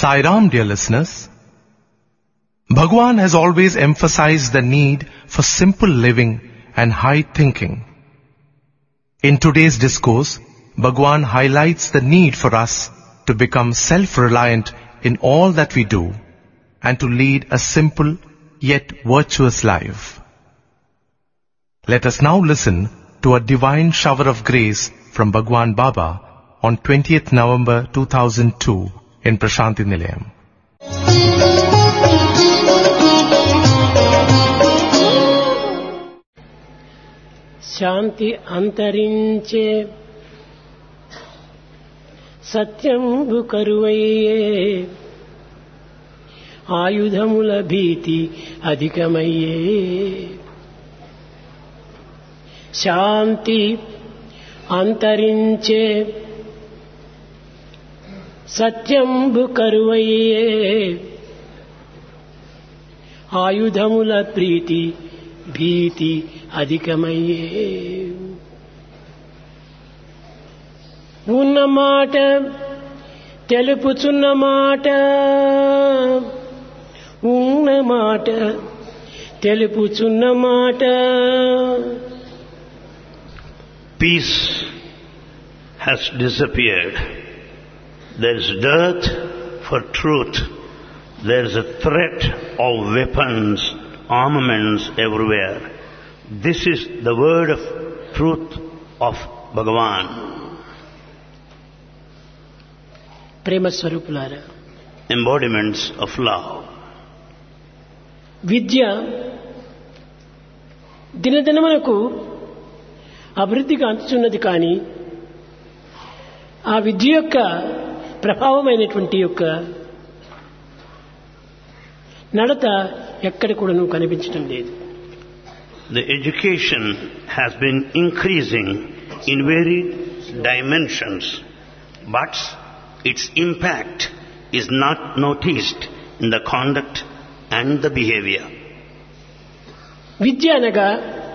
Sai Ram, dear listeners. Bhagwan has always emphasized the need for simple living and high thinking. In today's discourse, Bhagwan highlights the need for us to become self-reliant in all that we do and to lead a simple yet virtuous life. Let us now listen to a divine shower of grace from Bhagwan Baba on 20th November 2002 in Prashanti Nilayam. శాంతి అంతరించే సత్యంబు కరువయ్యే ఆయుధముల భీతి అధికమయ్యే శాంతి అంతరించే సత్యంబు కరువయ్యే ఆయుధముల ప్రీతి భీతి అధికమయ్యే ఉన్న మాట తెలుపుచున్న మాట ఉన్న మాట తెలుపుచున్న మాట. Peace has disappeared. There is dearth for truth. There is a threat of weapons, armaments everywhere. This is the word of truth of Bhagavan. ప్రేమ స్వరూపులారా, Embodiments of love. విద్య దినదినమునకు అభివృద్ధిగా అందుతున్నది, కానీ ఆ విద్య యొక్క ప్రభావమైనటువంటి యొక్క నడత ఎక్కడ కూడా కనిపించడం లేదు. The education has been increasing in varied dimensions, but its impact is not noticed in the conduct and the behavior. విద్య అనగా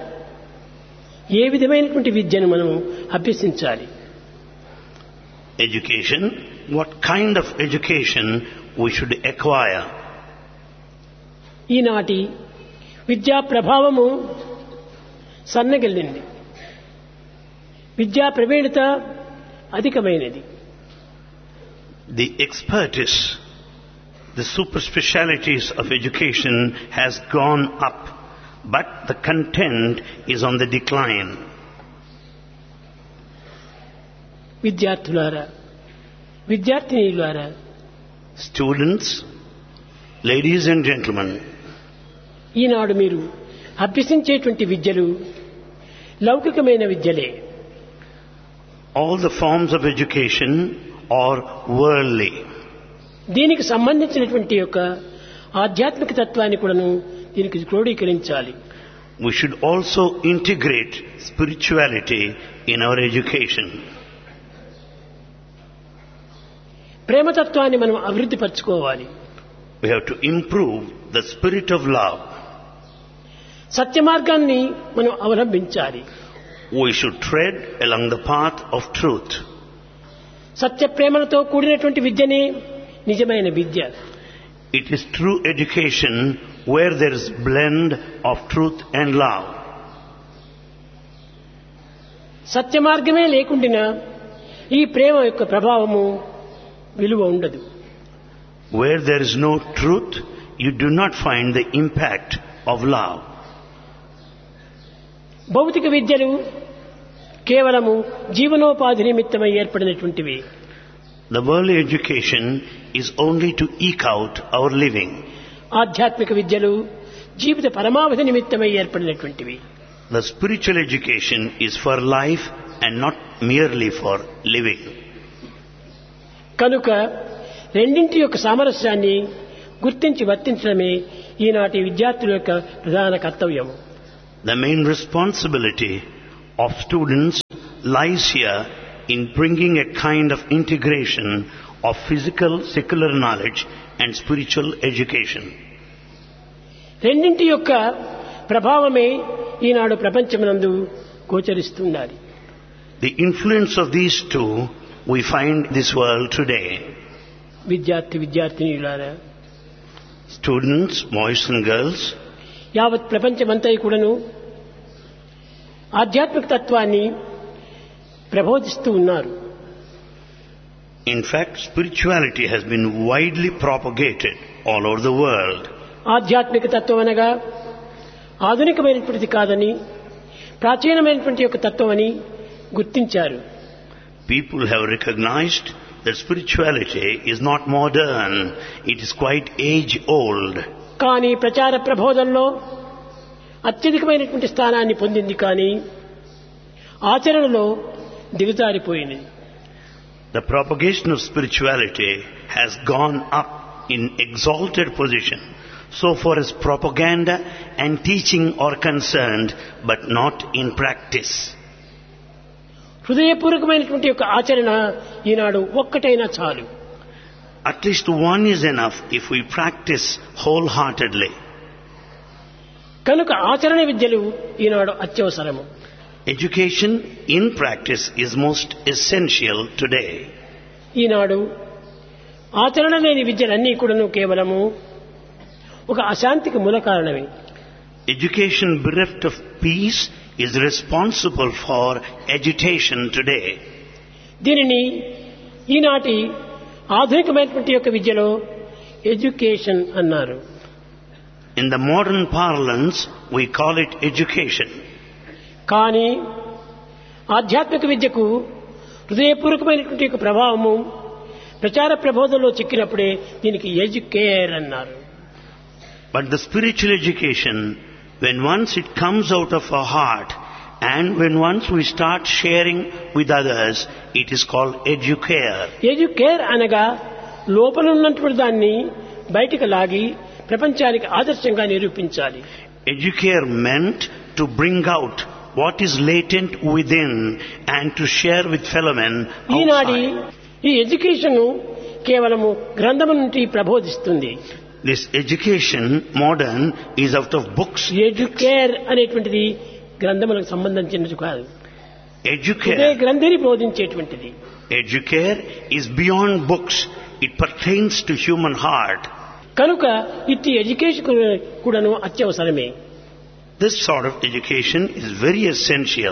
ఏ విధమైనటువంటి విద్యను మనం అభ్యసించాలి? Education, what kind of education we should acquire? ఈనాటి విద్యా ప్రభావము సన్నగిల్లింది, విద్యా ప్రవీణత అధికమైనది. The expertise, the super specialities of education has gone up, but the content is on the decline. విద్యార్థులారా, విద్యార్థినీలారా, Students, ladies and gentlemen, ఈనాడు మీరు అభ్యసించేటువంటి విద్యలు లౌకికమైన విద్యలే. all the forms of education are worldly. దీనికి సంబంధించినటువంటి యొక్క ఆధ్యాత్మిక తత్వాన్ని కూడాను దీనికి క్రోడీకరించాలి. We should also integrate spirituality in our education. ప్రేమతత్వాన్ని మనం అభివృద్ధి పరచుకోవాలి. We have to improve the spirit of love. సత్య మార్గాన్ని మనం అవలంబించాలి. We should tread along the path of truth. సత్య ప్రేమలతో కూడినటువంటి విద్యనే నిజమైన విద్య. It is true education where there is blend of truth and love. సత్య మార్గమే లేకుండా ఈ ప్రేమ యొక్క ప్రభావము విలువ ఉండదు. Where there is no truth, you do not find the impact of love. భౌతిక విద్యలు కేవలము జీవనోపాధి నిమిత్తమై ఏర్పడినటువంటివి. The worldly education is only to eke out our living. ఆధ్యాత్మిక విద్యలు జీవిత పరమావధి నిమిత్తమై ఏర్పడినటువంటివి. The spiritual education is for life and not merely for living. కనుక రెండింటి యొక్క సామరస్యాన్ని గుర్తించి వర్తించడమే ఈనాటి విద్యార్థుల యొక్క ప్రధాన కర్తవ్యం. The main responsibility of students lies here in bringing a kind of integration of physical, secular knowledge and spiritual education. రెండింటి యొక్క ప్రభావమే ఈనాడు ప్రపంచమునందు గోచరిస్తున్నది. The influence of these two we find in this world today. విద్యార్థినీయులారా, Students, boys and girls, యావత్ ప్రపంచమంతా కూడాను ఆధ్యాత్మిక తత్వాన్ని ప్రబోధిస్తూ ఉన్నారు. in fact, spirituality has been widely propagated all over the world. ఆధ్యాత్మిక తత్వం అనగా ఆధునికమైనటువంటిది కాదని, ప్రాచీనమైనటువంటి యొక్క తత్వం అని గుర్తించారు. People have recognized that spirituality is not modern, it is quite age-old. కానీ ప్రచార ప్రబోధనలో అత్యధికమైనటువంటి స్థానాన్ని పొందింది, కానీ ఆచరణలో దిగజారిపోయింది. The propagation of spirituality has gone up in exalted position so far as propaganda and teaching are concerned, but not in practice. హృదయపూర్వకమైనటువంటి యొక్క ఆచరణ ఈనాడు ఒక్కటైనా చాలు. At least one is enough if we practice wholeheartedly. కనుక ఆచరణ విద్యలు ఈనాడు అత్యవసరము. Education in practice is most essential today. ఈనాడు ఆచరణ లేని విద్యలన్నీ కూడాను కేవలము ఒక అశాంతికి మూల కారణమే. Education bereft of peace is responsible for agitation today. దీనిని ఈనాటి ఆధునికమైనటువంటి యొక్క విద్యలో ఎడ్యుకేషన్ అన్నారు. In the modern parlance, we call it education. కానీ ఆధ్యాత్మిక విద్యకు హృదయపూర్వకమైనటువంటి యొక్క ప్రభావము ప్రచార ప్రబోధంలో చిక్కినప్పుడే దీనికి ఎడ్యుకేర్ అన్నారు. But the spiritual education, when once it comes out of our heart and when once we start sharing with others, it is called educare. Educare అనగా లోపల ఉన్నటువంటి దాన్ని బయటికి లాగి ప్రపంచానికి ఆదర్శంగా నిరూపించాలి. Educare meant to bring out what is latent within and to share with fellow men ఈనాటి outside. ఈ ఎడ్యుకేషన్ కేవలము గ్రంథము నుండి ప్రబోధిస్తుంది. This education, modern, is out of books. Educare అనేటువంటిది గ్రంథములకు సంబంధించినది కాదు. ఇదే Educare, గ్రంథిని బోధించేటువంటిది. educare is beyond books. It pertains to human heart. కనుక ఇట్టి ఎడ్యుకేషన్ కూడాను అత్యవసరమే. This sort of education is very essential.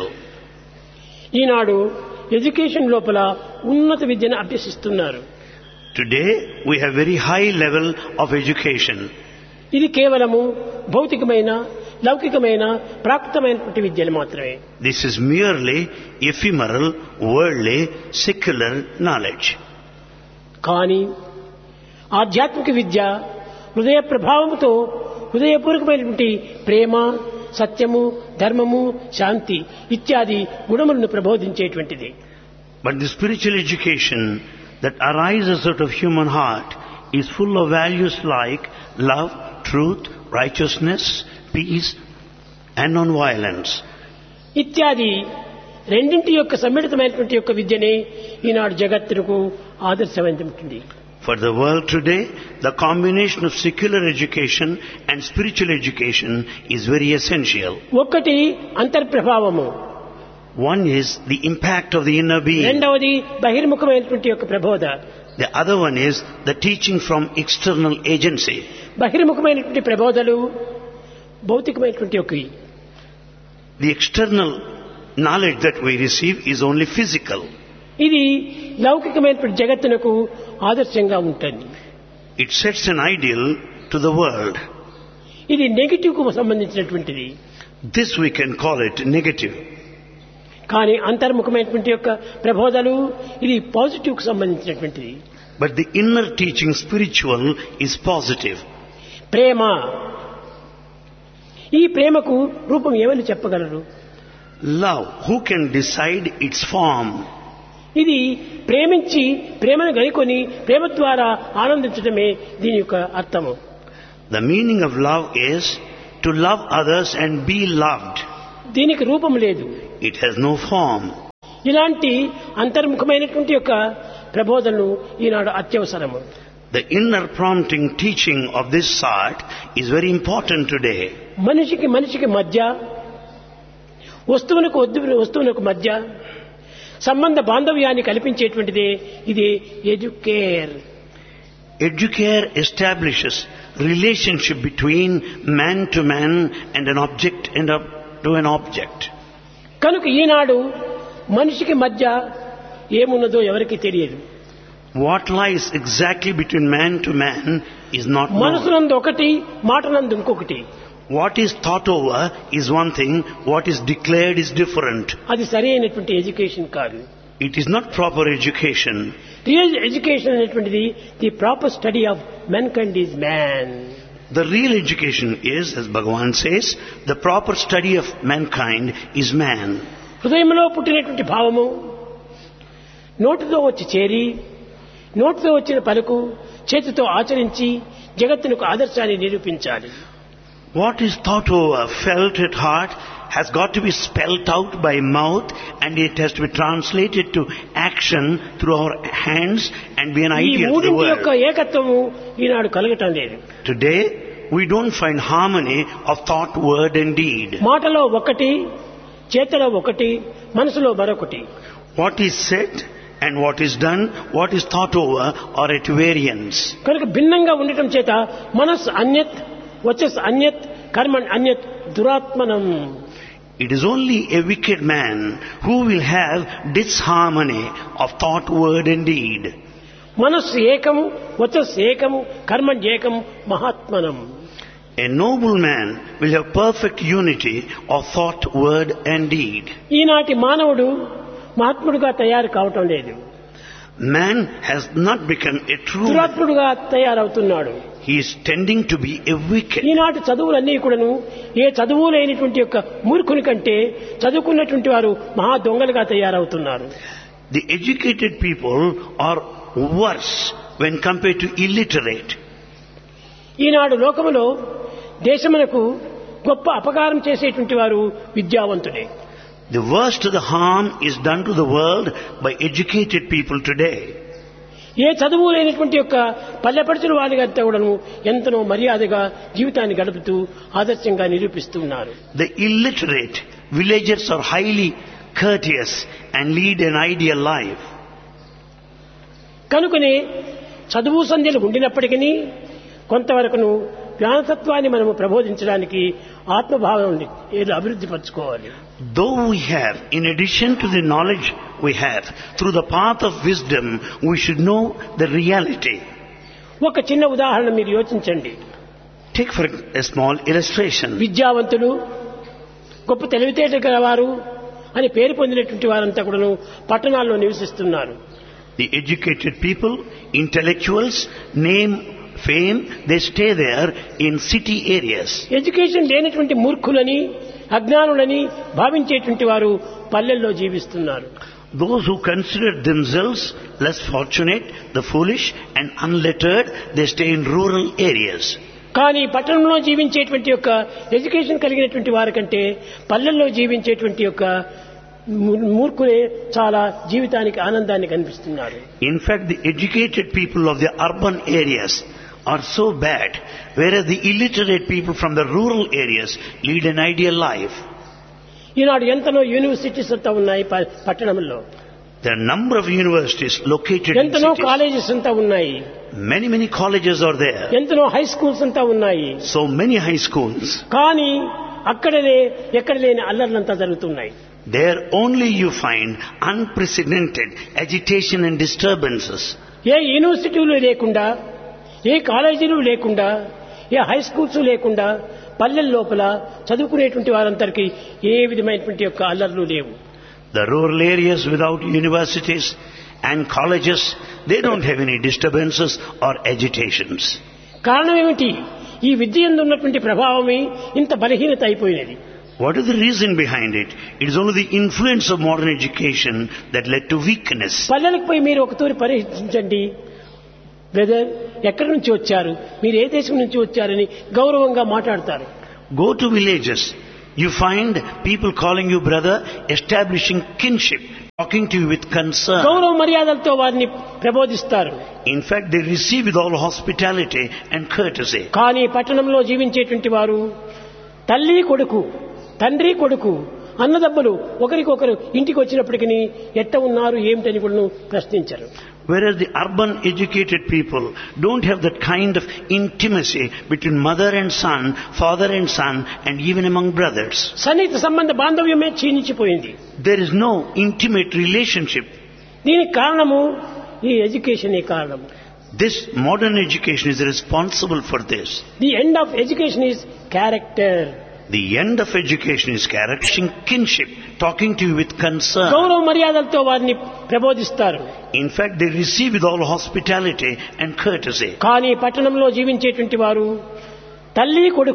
Eenadu education లోపల ఉన్నత విద్యను అభ్యసిస్తున్నారు. Today we have very high level of education. ఇది కేవలము భౌతికమైన, లౌకికమైన, ప్రాకృతమైనటువంటి విద్యలు మాత్రమే. This is merely ephemeral, worldly, secular knowledge. కానీ ఆధ్యాత్మిక విద్య హృదయ ప్రభావంతో హృదయపూర్వకమైనటువంటి ప్రేమ, సత్యము, ధర్మము, శాంతి ఇత్యాది గుణములను ప్రబోధించేటువంటిది. But the spiritual education that arises out of human heart is full of values like love, truth, righteousness, peace and non-violence. ఇత్యాది రెండింటి యొక్క సమ్మిళితమైనటువంటి యొక్క విద్యనే ఈనాడు జగత్తుకు ఆదర్శవంతమవుతుంది. For the world today, the combination of secular education and spiritual education is very essential. ఒక్కటి అంతర్ప్రభావము, One is the impact of the inner being. రెండవది బహిర్ముఖమైనటువంటి యొక్క ప్రబోధ. The other one is the teaching from external agency. బహిర్ముఖమైనటువంటి ప్రబోధలు భౌతికమైనటువంటి యొక్క. The external knowledge that we receive is only physical. ఇది లౌకికమైనటువంటి జగత్తునకు ఆదర్శంగా ఉంటుంది. It sets an ideal to the world. ఇది నెగిటివ్ కు సంబంధించినటువంటిది. This we can call it negative. కానీ అంతర్ముఖమైనటువంటి యొక్క ప్రబోధలు ఇది పాజిటివ్ కు సంబంధించినటువంటిది. But the inner teaching, spiritual, is positive. ప్రేమ, ఈ ప్రేమకు రూపం ఏమని చెప్పగలరు? Love, who can decide its form? ఇది ప్రేమించి ప్రేమను గైకొని ప్రేమ ద్వారా ఆనందించడమే దీని యొక్క అర్థము. The meaning of love is to love others and be loved. దీనికి రూపం లేదు. It has no form. ఇలాంటి అంతర్ముఖమైనటువంటి యొక్క ప్రబోధనలు ఈనాడు అత్యవసరము. The inner prompting teaching of this sort is very important today. మనిషికి మనిషికి మధ్య, వస్తువులకు వస్తువులకు మధ్య సంబంధ బాంధవ్యాన్ని కల్పించేటువంటిదే ఇది educare. Educare establishes relationship between man to man and an object and to an object. కనుక ఈనాడు మనిషికి మధ్య ఏమున్నదో ఎవరికి తెలియదు. What lies exactly between man to man is not known. మనసునందు ఒకటి, మాటనందు ఇంకొకటి. What is thought over is one thing, what is declared is different. అది సరైనటువంటి education కాదు. It is not proper education. Real education అనేటువంటిది the proper study of మెన్కైండ్ is man. The real education is, as Bhagavan says, the proper study of mankind is man. హృదయంలో పుట్టినటువంటి భావము నోటితో వచ్చి చేరి, నోటితో వచ్చిన పలుకు చేతితో ఆచరించి జగత్తునకు ఆదర్శాన్ని నిరూపించాలి. What is thought over, felt at heart, has got to be spelt out by mouth, and it has to be translated to action through our hands and be an ఈ idea of the మూడింటి యొక్క world. ఏకత్వము ఈనాడు కలగటం లేదు. Today, we don't find harmony of thought, word and deed. మాటలో ఒకటి, చేతలో ఒకటి, మనసులో మరొకటి. What is said and what is done, what is thought over are at variance. కనుక భిన్నంగా ఉండటం చేత మనస్సు అన్యత్, వచస్ అన్యత్, కర్మణ్ అన్యత్, దురాత్మనం. It is only a wicked man who will have disharmony of thought, word and deed. మనస్సు ఏకము, వచస్ ఏకము, కర్మణ్ ఏకము, మహాత్మనం. A noble man will have perfect unity of thought, word and deed. ఈనాటి మానవుడు మహాత్ముడుగా తయారు కావటం లేదు. Man has not become a true man. దురాత్ముడుగా తయారవుతున్నాడు. He is tending to be a wicked. ఈనాటి చదువులన్నీ కూడాను ఏ చదువు లేనిటువంటి యొక్క మూర్ఖుని కంటే చదువుకున్నటువంటి వారు మహా దొంగలుగా తయారవుతున్నారు. The educated people are worse when compared to illiterate. ఈనాడు లోకములో దేశమునకు గొప్ప అపకారం చేసేటువంటి వారు విద్యావంతులే. The worst of the harm is done to the world by educated people today. ఏ చదువు లేనటువంటి యొక్క పల్లెపడుచుల వారిగా కూడాను ఎంతనో మర్యాదగా జీవితాన్ని గడుపుతూ ఆదర్శంగా నిరూపిస్తున్నారు. The illiterate villagers are highly courteous and lead an ideal life. కనుకనే చదువు సంధ్యలు ఉండినప్పటికీ కొంతవరకును జ్ఞానతత్వాన్ని మనము ప్రబోధించడానికి ఆత్మభావం ఏదో అభివృద్ధి పరచుకోవాలి. Though we have, in addition to the knowledge we have, through the path of wisdom, we should know the reality. ఒక చిన్న ఉదాహరణ మీరు యోచించండి. Take for a small illustration. విద్యావంతులు, గొప్ప తెలివితేటలు గలవారు అని పేరు పొందినటువంటి వారంతా కూడాను పట్టణాల్లో నివసిస్తున్నారు. The educated people, intellectuals, name, fame, they stay there in city areas. Education లేనటువంటి మూర్ఖులని, అజ్ఞానులని భావించేటువంటి వారు పల్లెల్లో జీవిస్తున్నారు. Those who consider themselves less fortunate, the foolish and unlettered, they stay in rural areas. కానీ పట్టణంలో జీవించేటువంటి యొక్క ఎడ్యుకేషన్ కలిగినటువంటి వారికంటే పల్లెల్లో జీవించేటువంటి యొక్క మూర్ఖులే చాలా జీవితానికి ఆనందాన్ని కనిపిస్తున్నారు. In fact, the educated people of the urban areas are so bad, whereas the illiterate people from the rural areas lead an ideal life. ఈనాడు ఎంతనో యూనివర్సిటీస్ అంతా ఉన్నాయి పట్టణంలో. There are a number of universities located in ఎంతనో cities. Colleges అంతా ఉన్నాయి. Many colleges are there. ఎంతనో high schools అంతా ఉన్నాయి. So many high schools. కానీ అక్కడనే ఎక్కడ లేని అల్లర్లంతా జరుగుతున్నాయి. There only you find unprecedented agitation and disturbances. ఏ యూనివర్సిటీలు లేకుండా, ఏ కాలేజీలు లేకుండా, ఏ హై స్కూల్స్ లేకుండా పల్లెల లోపల చదువుకునేటువంటి వారందరికీ ఏ విధమైనటువంటి యొక్క అల్లర్లు లేవు. The rural areas without universities and colleges, they don't have any disturbances or agitations. కారణం ఏమిటి? ఈ విద్య యందు ఉన్నటువంటి ప్రభావమే ఇంత బలహీనత అయిపోయినది. What is the reason behind it? It is only the influence of modern education that led to weakness. పల్లెలకు పోయి మీరు ఒకతూరి పరీక్షించండి. బ్రదర్, ఎక్కడి నుంచి వచ్చారు, మీరు ఏ దేశం నుంచి వచ్చారని గౌరవంగా మాట్లాడతారు. Go to villages. You find people calling you brother, establishing kinship, talking to you with concern. గౌరవ మర్యాదలతో వారిని ప్రబోధిస్తారు. In fact, they receive with all hospitality and courtesy. కానీ పట్టణంలో జీవించేటువంటి వారు తల్లి కొడుకు, తండ్రి కొడుకు, అన్నదమ్ములు ఒకరికొకరు ఇంటికి వచ్చినప్పటికీ ఎట్ట ఉన్నారు ఏమిటని కూడా ప్రశ్నించరు. Whereas the urban educated people don't have that kind of intimacy between mother and son, father and son, and even among brothers. సన్నిహిత సంబంధ బాంధవ్యమే క్షీణించిపోయింది. There is no intimate relationship. దీనికి కారణము ఈ ఎడ్యుకేషన్ కారణము. This modern education is responsible for this. The end of education is character. The end of education is character, kinship, talking to you with concern. గౌరవ మర్యాదలతో వారిని ప్రబోధిస్తారు. In fact, they receive with all hospitality and courtesy. కానీ పట్టణంలో జీవించేటువంటి వారు తల్లి కొడుకు